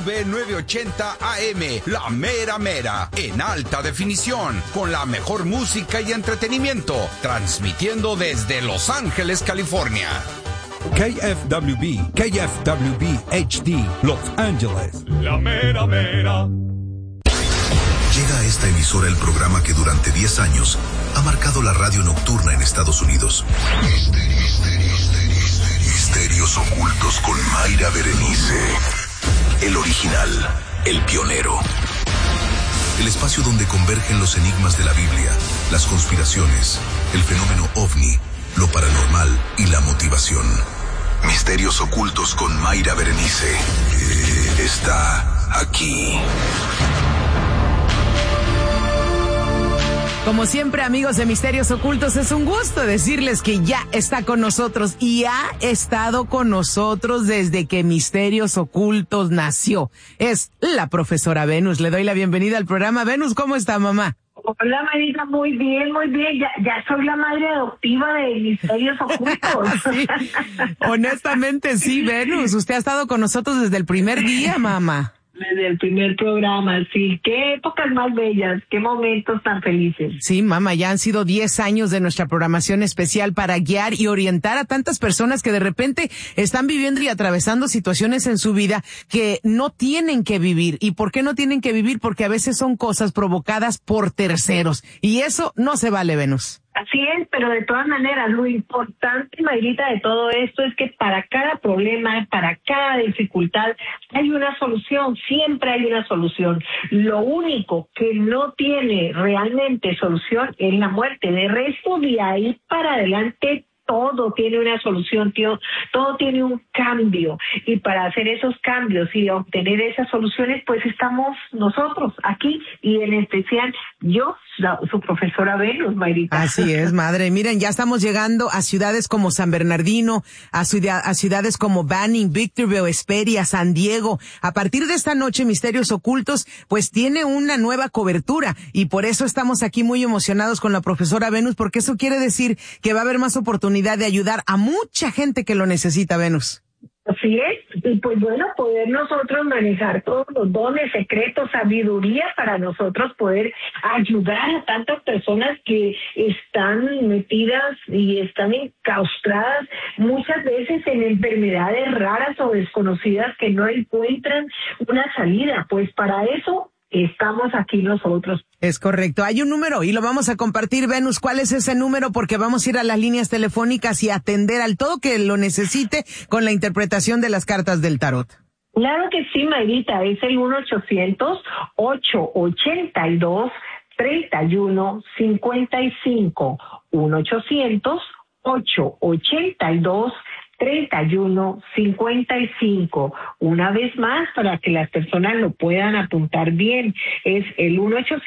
XHTV 980 AM, la mera mera, en alta definición, con la mejor música y entretenimiento, transmitiendo desde Los Ángeles, California. KFWB HD, Los Ángeles. La mera mera. Llega a esta emisora el programa que durante 10 años ha marcado la radio nocturna en Estados Unidos. Misterios ocultos con Mayra Berenice. El original, el pionero. El espacio donde convergen los enigmas de la Biblia, las conspiraciones, el fenómeno ovni, lo paranormal y la motivación. Misterios ocultos con Mayra Berenice. Está aquí. Como siempre, amigos de Misterios Ocultos, es un gusto decirles que ya está con nosotros y ha estado con nosotros desde que Misterios Ocultos nació. Es la profesora Venus. Le doy la bienvenida al programa. Venus, ¿cómo está, mamá? Hola, Marita, muy bien, muy bien. Ya soy la madre adoptiva de Misterios Ocultos. Sí. Honestamente, sí, Venus. Usted ha estado con nosotros desde el primer día, mamá. Desde el primer programa, sí. Qué épocas más bellas, qué momentos tan felices. Sí, mamá, ya han sido 10 años de nuestra programación especial para guiar y orientar a tantas personas que de repente están viviendo y atravesando situaciones en su vida que no tienen que vivir. ¿Y por qué no tienen que vivir? Porque a veces son cosas provocadas por terceros. Y eso no se vale, Venus. Así es, pero de todas maneras, lo importante, Mayrita, de todo esto es que para cada problema, para cada dificultad, hay una solución, siempre hay una solución. Lo único que no tiene realmente solución es la muerte. De resto, de ahí para adelante, todo tiene una solución, tío. Todo tiene un cambio. Y para hacer esos cambios y obtener esas soluciones, pues estamos nosotros aquí y en especial yo, su profesora Venus, Mayrita. Así es, madre. Miren, ya estamos llegando a ciudades como San Bernardino, a ciudades como Banning, Victorville, Hesperia, San Diego. A partir de esta noche, Misterios Ocultos, pues tiene una nueva cobertura y por eso estamos aquí muy emocionados con la profesora Venus, porque eso quiere decir que va a haber más oportunidad de ayudar a mucha gente que lo necesita, Venus. Así es, y pues bueno, poder nosotros manejar todos los dones, secretos, sabiduría para nosotros poder ayudar a tantas personas que están metidas y están enclaustradas muchas veces en enfermedades raras o desconocidas que no encuentran una salida. Pues para eso estamos aquí nosotros. Es correcto. Hay un número y lo vamos a compartir, Venus. ¿Cuál es ese número? Porque vamos a ir a las líneas telefónicas y atender al todo que lo necesite con la interpretación de las cartas del tarot. Claro que sí, Mayrita. Es el 1-800-882-3155. 1-800-882-3155. Una vez más, para que las personas lo puedan apuntar bien, es el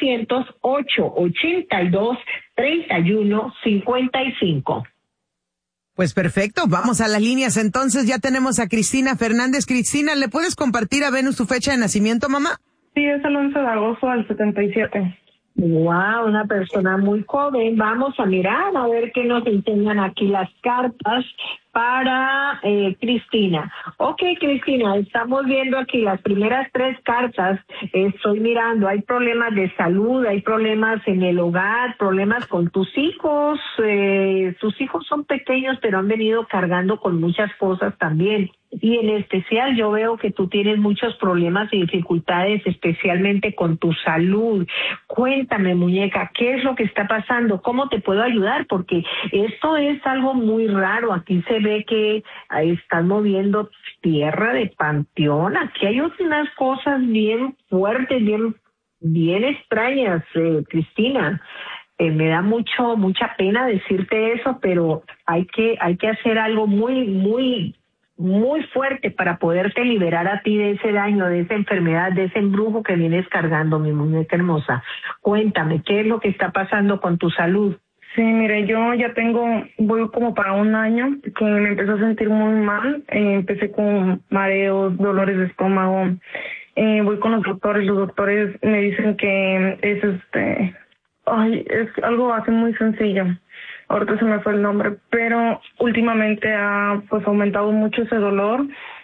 1-800-882-3155. Pues perfecto, vamos a las líneas entonces. Ya tenemos a Cristina Fernández. Cristina, ¿le puedes compartir a Venus tu fecha de nacimiento, mamá? Sí, es el 11 de agosto del 77. Wow, una persona muy joven. Vamos a mirar a ver qué nos enseñan aquí las cartas para Cristina. Ok, Cristina, estamos viendo aquí las primeras 3 cartas. Estoy mirando, hay problemas de salud, hay problemas en el hogar, problemas con tus hijos. Tus hijos son pequeños, pero han venido cargando con muchas cosas también. Y en especial yo veo que tú tienes muchos problemas y dificultades, especialmente con tu salud. Cuéntame, muñeca, ¿qué es lo que está pasando? ¿Cómo te puedo ayudar? Porque esto es algo muy raro. Aquí se ve que están moviendo tierra de panteón. Aquí hay unas cosas bien fuertes, bien extrañas, Cristina. Me da mucha pena decirte eso, pero hay que hacer algo muy fuerte para poderte liberar a ti de ese daño, de esa enfermedad, de ese embrujo que vienes cargando, mi muñeca hermosa. Cuéntame, ¿qué es lo que está pasando con tu salud? Sí, mire, yo ya voy como para un año que me empecé a sentir muy mal. Empecé con mareos, dolores de estómago. Voy con los doctores me dicen que es es algo así muy sencillo. Ahorita se me fue el nombre, pero últimamente ha aumentado mucho ese dolor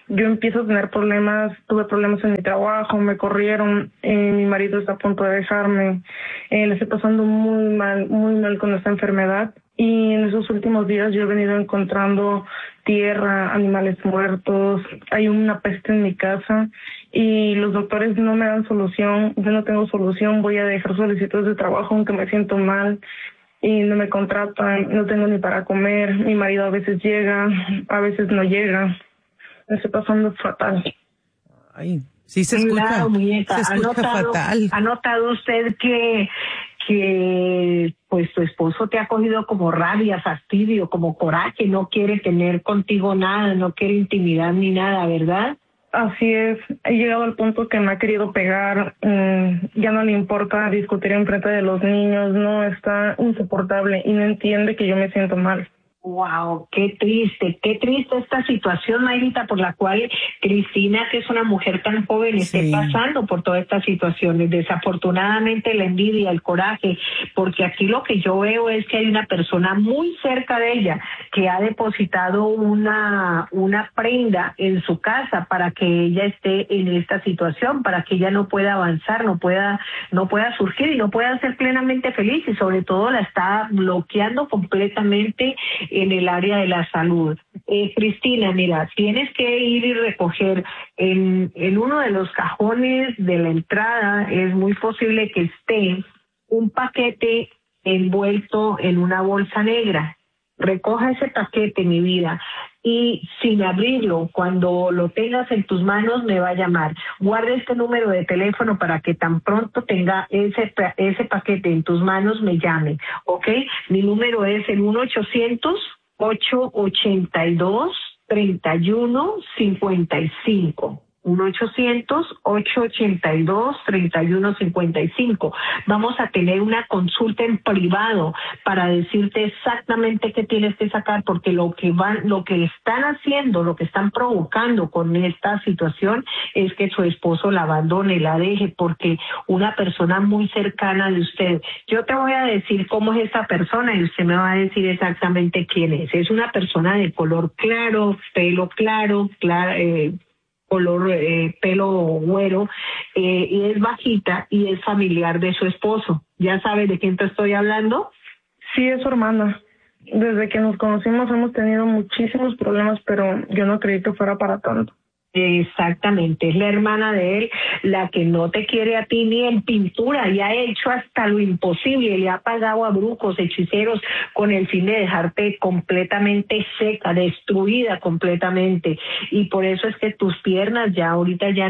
yo empiezo a tener problemas, tuve problemas en mi trabajo, me corrieron, mi marido está a punto de dejarme, le estoy pasando muy mal con esta enfermedad. Y en esos últimos días yo he venido encontrando tierra, animales muertos, hay una peste en mi casa y los doctores no me dan solución, yo no tengo solución, voy a dejar solicitudes de trabajo aunque me siento mal y no me contratan, no tengo ni para comer, mi marido a veces llega, a veces no llega, me estoy pasando fatal. Ay, sí se escucha, claro, muñeca. se escucha fatal. ¿Ha notado usted que pues tu esposo te ha cogido como rabia, fastidio, como coraje, no quiere tener contigo nada, no quiere intimidad ni nada, ¿verdad? Así es, he llegado al punto que me ha querido pegar, ya no le importa discutir en frente de los niños, no, está insoportable y no entiende que yo me siento mal. Wow, qué triste esta situación, Mayrita, por la cual Cristina, que es una mujer tan joven, esté pasando por todas estas situaciones. Desafortunadamente la envidia, el coraje, porque aquí lo que yo veo es que hay una persona muy cerca de ella que ha depositado una prenda en su casa para que ella esté en esta situación, para que ella no pueda avanzar, no pueda surgir y no pueda ser plenamente feliz, y sobre todo la está bloqueando completamente en el área de la salud. Cristina, mira, tienes que ir y recoger en uno de los cajones de la entrada, es muy posible que esté un paquete envuelto en una bolsa negra. Recoja ese paquete, mi vida, y sin abrirlo, cuando lo tengas en tus manos, me va a llamar. Guarda este número de teléfono para que tan pronto tenga ese paquete en tus manos, me llame, ¿ok? Mi número es el 1-800-882-3155. 1-800-882-3155. Vamos a tener una consulta en privado para decirte exactamente qué tienes que sacar, porque lo que están haciendo, lo que están provocando con esta situación es que su esposo la abandone, la deje, porque una persona muy cercana de usted, yo te voy a decir cómo es esta persona y usted me va a decir exactamente quién es. Es una persona de color claro, pelo claro, color pelo güero, y es bajita y es familiar de su esposo. ¿Ya sabes de quién te estoy hablando? Sí, es su hermana. Desde que nos conocimos hemos tenido muchísimos problemas, pero yo no creí que fuera para tanto. Exactamente, es la hermana de él la que no te quiere a ti ni en pintura y ha hecho hasta lo imposible, le ha pagado a brujos, hechiceros con el fin de dejarte completamente seca, destruida completamente, y por eso es que tus piernas ya ahorita ya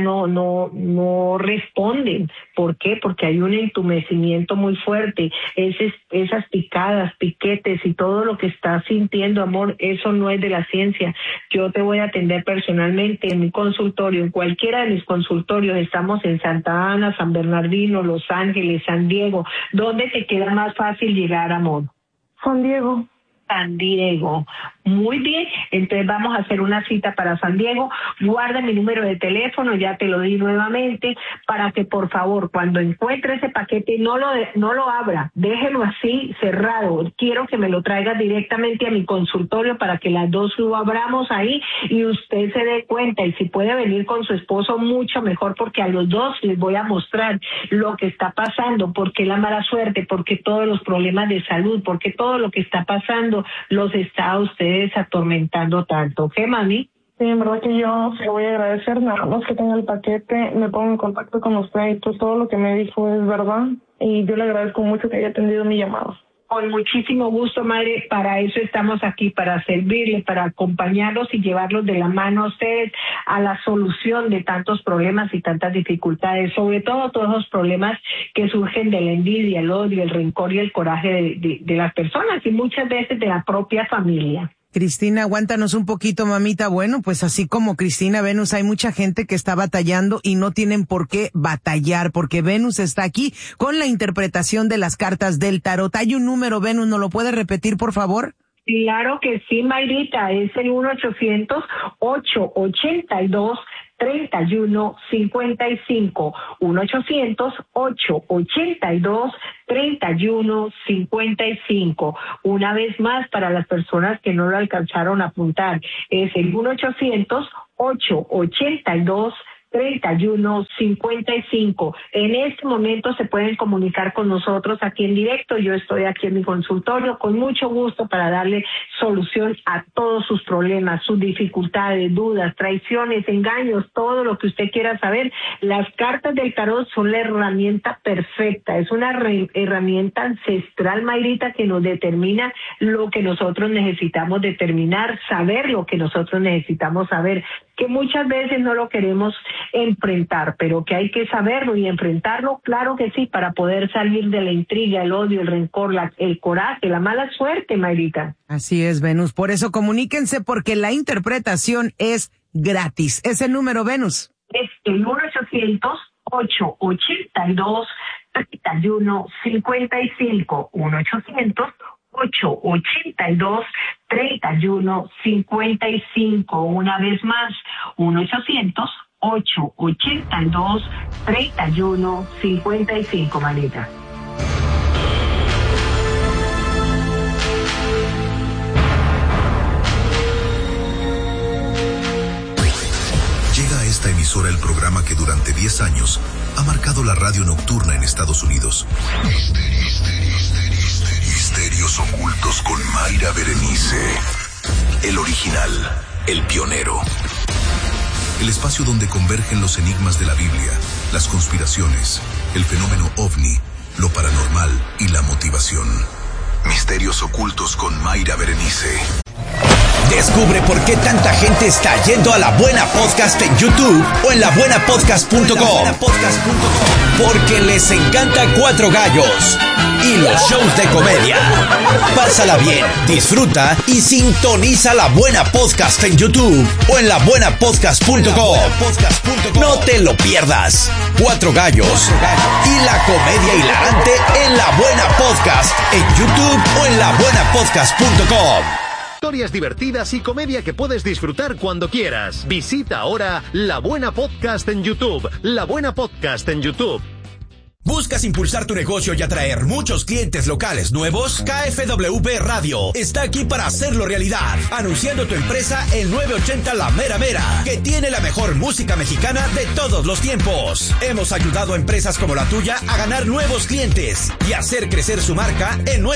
no responden. ¿Por qué? Porque hay un entumecimiento muy fuerte, esas picadas, piquetes y todo lo que estás sintiendo, amor, eso no es de la ciencia. Yo te voy a atender personalmente en mi consultorio, en cualquiera de mis consultorios. Estamos en Santa Ana, San Bernardino, Los Ángeles, San Diego. ¿Dónde te queda más fácil llegar, amor? San Diego. San Diego. Muy bien, entonces vamos a hacer una cita para San Diego. Guarda mi número de teléfono, ya te lo di nuevamente, para que por favor cuando encuentre ese paquete no lo abra, déjelo así cerrado. Quiero que me lo traigas directamente a mi consultorio para que las dos lo abramos ahí y usted se dé cuenta, y si puede venir con su esposo mucho mejor, porque a los dos les voy a mostrar lo que está pasando, porque la mala suerte, porque todos los problemas de salud, porque todo lo que está pasando los está a ustedes atormentando tanto. ¿Qué, mami? Sí, en verdad que yo se voy a agradecer, nada más que tenga el paquete, me pongo en contacto con usted y pues todo lo que me dijo es verdad, y yo le agradezco mucho que haya atendido mi llamada. Con muchísimo gusto, madre, para eso estamos aquí, para servirle, para acompañarlos y llevarlos de la mano a ustedes a la solución de tantos problemas y tantas dificultades, sobre todo todos los problemas que surgen de la envidia, el odio, el rencor y el coraje de las personas y muchas veces de la propia familia. Cristina, aguántanos un poquito, mamita. Bueno, pues así como Cristina Venus, hay mucha gente que está batallando y no tienen por qué batallar, porque Venus está aquí con la interpretación de las cartas del tarot. Hay un número, Venus, ¿no lo puede repetir, por favor? Claro que sí, Mayrita, es el 1-800-882 3155, 1-800-882-3155. Una vez más, para las personas que no lo alcanzaron a apuntar, es el 1-800-882-3155. En este momento se pueden comunicar con nosotros aquí en directo. Yo estoy aquí en mi consultorio con mucho gusto para darle solución a todos sus problemas, sus dificultades, dudas, traiciones, engaños, todo lo que usted quiera saber. Las cartas del tarot son la herramienta perfecta. Es una herramienta ancestral, Mayrita, que nos determina lo que nosotros necesitamos determinar, saber lo que nosotros necesitamos saber, que muchas veces no lo queremos enfrentar, pero que hay que saberlo y enfrentarlo, claro que sí, para poder salir de la intriga, el odio, el rencor, el coraje, la mala suerte, Mayrita. Así es, Venus. Por eso comuníquense, porque la interpretación es gratis. Ese número, Venus. Es el 1-800-882-3155, 1-800-882-3155. Una vez más, 1-800-882-3155, manita. Llega a esta emisora el programa que durante 10 años ha marcado la radio nocturna en Estados Unidos. Misterios ocultos con Mayra Berenice. El original, el pionero. El espacio donde convergen los enigmas de la Biblia, las conspiraciones, el fenómeno ovni, lo paranormal y la motivación. Misterios ocultos con Mayra Berenice. Descubre por qué tanta gente está yendo a La Buena Podcast en YouTube o en labuenapodcast.com. Porque les encanta Cuatro Gallos y los shows de comedia. Pásala bien, disfruta y sintoniza La Buena Podcast en YouTube o en labuenapodcast.com. No te lo pierdas. Cuatro Gallos y la comedia hilarante en La Buena Podcast en YouTube o en labuenapodcast.com. Historias divertidas y comedia que puedes disfrutar cuando quieras. Visita ahora La Buena Podcast en YouTube. La Buena Podcast en YouTube. ¿Buscas impulsar tu negocio y atraer muchos clientes locales nuevos? KFWB Radio está aquí para hacerlo realidad. Anunciando tu empresa en 980 La Mera Mera, que tiene la mejor música mexicana de todos los tiempos. Hemos ayudado a empresas como la tuya a ganar nuevos clientes y hacer crecer su marca en nuestra